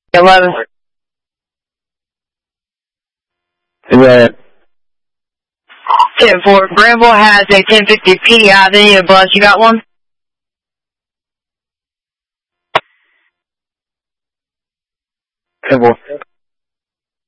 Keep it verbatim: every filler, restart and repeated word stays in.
eleven. Is that ten four. Granville has a ten fifty P I. They need a bus. You got one? ten four?